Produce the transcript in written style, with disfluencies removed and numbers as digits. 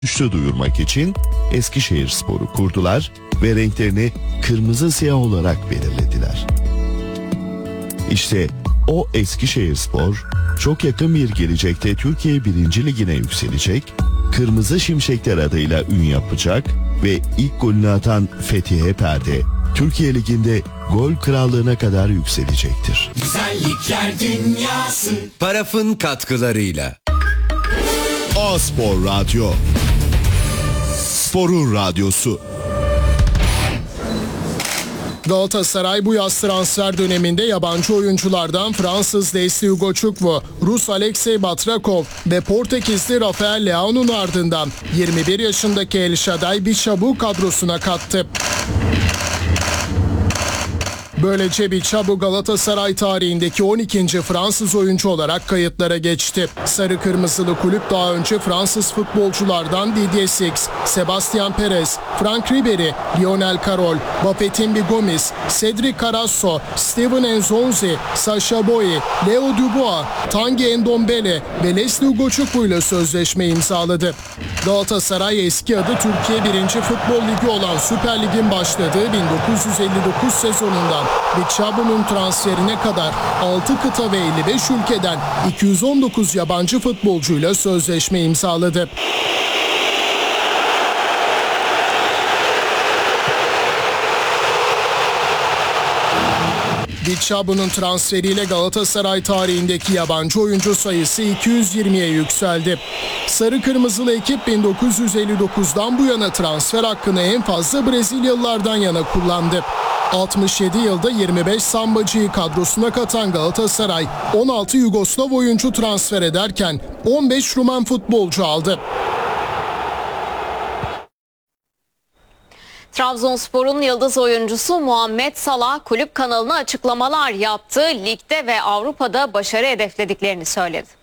güçlü duyurmak için Eskişehirspor'u kurdular ve renklerini kırmızı siyah olarak belirlediler. İşte o Eskişehirspor çok yakın bir gelecekte Türkiye 1. Ligi'ne yükselecek, Kırmızı Şimşekler adıyla ün yapacak ve ilk golünü atan Fethiye Perde, Türkiye Ligi'nde gol krallığına kadar yükselecektir. Güzellikler dünyası. Paraf'ın katkılarıyla. A-Spor Radyo, sporun radyosu. Galatasaray bu yaz transfer döneminde yabancı oyunculardan Fransız Leslie Hugo Chukwu, Rus Alexey Batrakov ve Portekizli Rafael Leao'nun ardından 21 yaşındaki El Shaddai Bichabou kadrosuna kattı. Böylece Bichabou Galatasaray tarihindeki 12. Fransız oyuncu olarak kayıtlara geçti. Sarı Kırmızılı kulüp daha önce Fransız futbolculardan Didier Six, Sebastian Perez, Franck Ribéry, Lionel Carroll, Bafétimbi Gomis, Cédric Carrasco, Steven Nzonzi, Sacha Boey, Leo Dubois, Tanguy Ndombele ve Leslie Hugo Chukwu ile sözleşme imzaladı. Galatasaray eski adı Türkiye 1. Futbol Ligi olan Süper Lig'in başladığı 1959 sezonundan Bichabou'nun transferine kadar 6 kıta ve 55 ülkeden 219 yabancı futbolcuyla sözleşme imzaladı. Bichabou'nun transferiyle Galatasaray tarihindeki yabancı oyuncu sayısı 220'ye yükseldi. Sarı Kırmızılı ekip 1959'dan bu yana transfer hakkını en fazla Brezilyalılardan yana kullandı. 67 yılda 25 sambacıyı kadrosuna katan Galatasaray 16 Yugoslav oyuncu transfer ederken 15 Rumen futbolcu aldı. Trabzonspor'un yıldız oyuncusu Muhammed Salah kulüp kanalına açıklamalar yaptı. Ligde ve Avrupa'da başarı hedeflediklerini söyledi.